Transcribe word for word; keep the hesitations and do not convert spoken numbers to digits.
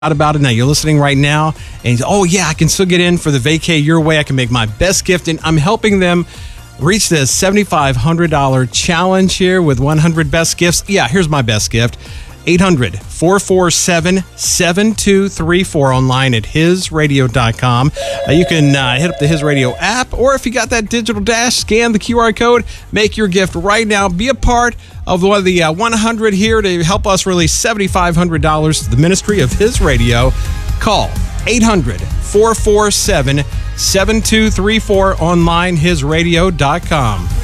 about it now. You're listening right now, and you, oh yeah, I can still get in for the Vacay Your Way. I can make my best gift, and I'm helping them reach this seventy-five hundred dollars challenge here with one hundred best gifts. Yeah, here's my best gift. eight hundred, four four seven, seven two three four online at his radio dot com. Uh, you can uh, hit up the His Radio app, or if you got that digital dash, scan the Q R code, make your gift right now. Be a part of one of the uh, one hundred here to help us release seventy-five hundred dollars to the ministry of His Radio. Call eight hundred, four four seven, seven two three four online, his radio dot com.